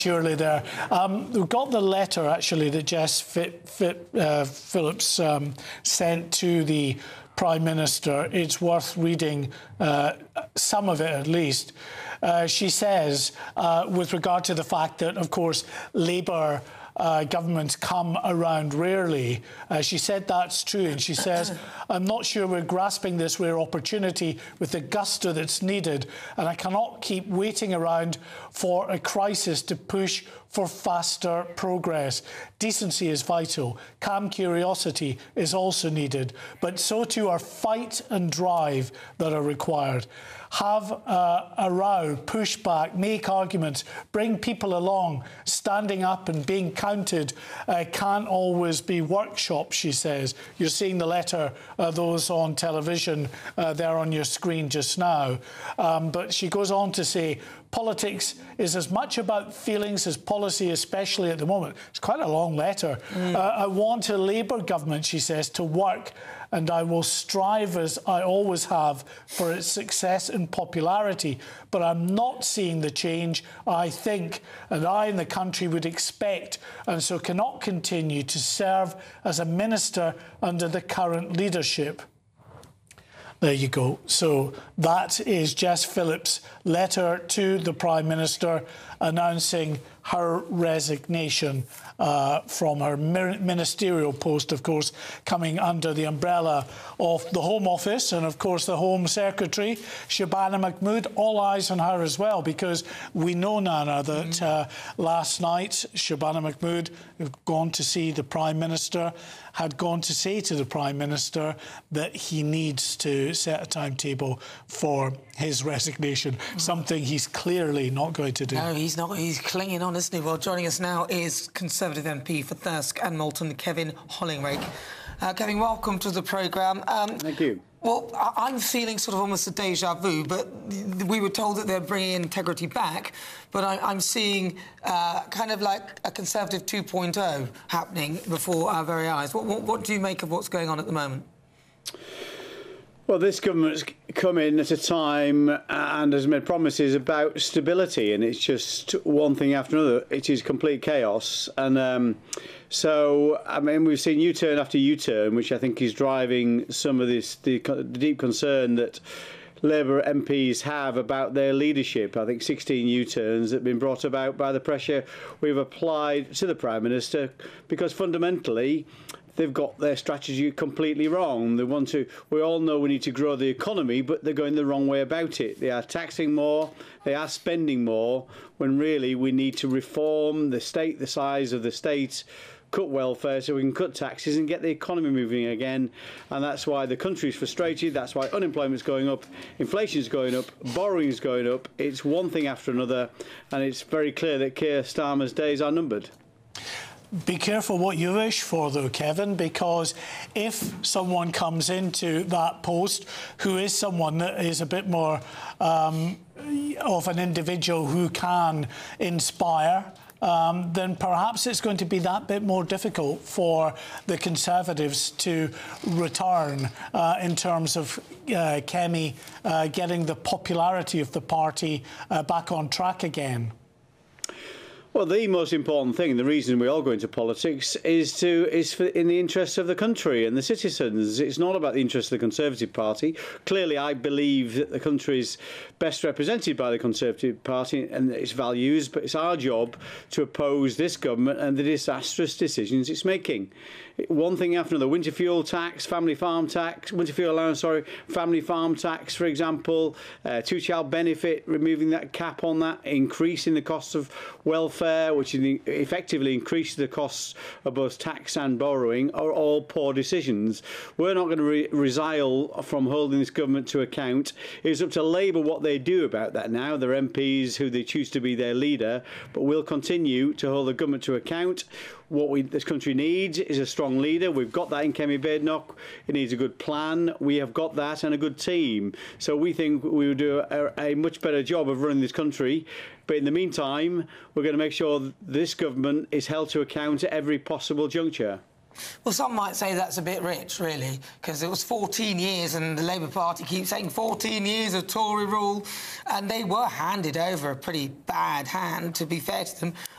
Surely there. We've got the letter, actually, that Jess Phillips sent to the Prime Minister. It's worth reading some of it, at least. She says, with regard to the fact that, of course, Labour governments come around rarely. She said that's true, and she says, I'm not sure we're grasping this rare opportunity with the gusto that's needed, and I cannot keep waiting around for a crisis to push for faster progress. Decency is vital. Calm curiosity is also needed, but so too are fight and drive that are required. Have a row, push back, make arguments, bring people along. Standing up and being counted can't always be workshops, she says. You're seeing the letter, those on television there on your screen just now. But she goes on to say, politics is as much about feelings as policy, especially at the moment. It's quite a long letter. I want a Labour government, she says, to work, and I will strive, as I always have, for its success and popularity. But I'm not seeing the change I think and I and the country would expect, and so cannot continue to serve as a minister under the current leadership. There you go. So that is Jess Phillips' letter to the Prime Minister announcing her resignation from her ministerial post, of course, coming under the umbrella of the Home Office and, of course, the Home Secretary, Shabana Mahmood. All eyes on her as well, because we know, Nana, that last night Shabana Mahmood had gone to see the Prime Minister, had gone to say to the Prime Minister that he needs to set a timetable for his resignation, something he's clearly not going to do. No, he's not. He's clinging on, isn't he? Well, joining us now is Conservative MP for Thirsk and Moulton, Kevin Hollingrake. Kevin, welcome to the programme. Thank you. Well, I'm feeling sort of almost a déjà vu, but we were told that they're bringing integrity back, but I'm seeing kind of like a Conservative 2.0 happening before our very eyes. What do you make of what's going on at the moment? Well, this government's come in at a time and has made promises about stability, and it's just one thing after another. It is complete chaos. And so, I mean, we've seen U-turn after U-turn, which I think is driving some of this, the deep concern that Labour MPs have about their leadership. I think 16 U-turns that have been brought about by the pressure we've applied to the Prime Minister, because fundamentally they've got their strategy completely wrong. They want to, we all know we need to grow the economy, but they're going the wrong way about it. They are taxing more, they are spending more, when really we need to reform the state, the size of the state, cut welfare so we can cut taxes and get the economy moving again. And that's why the country's frustrated, that's why unemployment's going up, inflation's going up, borrowing's going up. It's one thing after another, and it's very clear that Keir Starmer's days are numbered. Be careful what you wish for, though, Kevin, because if someone comes into that post who is someone that is a bit more of an individual who can inspire, then perhaps it's going to be that bit more difficult for the Conservatives to return in terms of Kemi getting the popularity of the party back on track again. Well, the most important thing, the reason we all go into politics, is in the interests of the country and the citizens. It's not about the interests of the Conservative Party. Clearly, I believe that the country is best represented by the Conservative Party and its values, but it's our job to oppose this government and the disastrous decisions it's making. One thing after another: winter fuel tax, family farm tax, winter fuel allowance, sorry, family farm tax, for example, two-child benefit, removing that cap on that, increasing the costs of welfare, which effectively increases the costs of both tax and borrowing, are all poor decisions. We're not going to resile from holding this government to account. It's up to Labour what they do about that now, their MPs, who they choose to be their leader, but we'll continue to hold the government to account. What this country needs is a strong leader. We've got that in Kemi Badenoch. It needs a good plan. We have got that, and a good team. So we think we would do a much better job of running this country. But in the meantime, we're going to make sure this government is held to account at every possible juncture. Well, some might say that's a bit rich, really, because it was 14 years, and the Labour Party keeps saying 14 years of Tory rule, and they were handed over a pretty bad hand, to be fair to them.